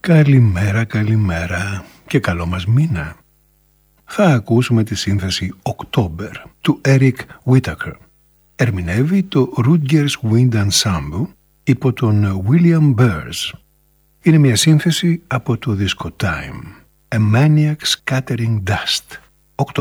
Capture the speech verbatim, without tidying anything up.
Καλημέρα, καλημέρα και καλό μας μήνα. Θα ακούσουμε τη σύνθεση October του Eric Whitacre. Ερμηνεύει το Rutgers Wind Ensemble υπό τον William Burrs. Είναι μια σύνθεση από το δίσκο Time, A Maniac Scattering Dust.